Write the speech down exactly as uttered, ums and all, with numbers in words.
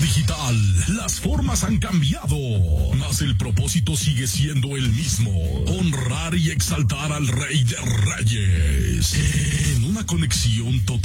digital, las formas han cambiado, mas el propósito sigue siendo el mismo: honrar y exaltar al Rey de Reyes en una conexión total.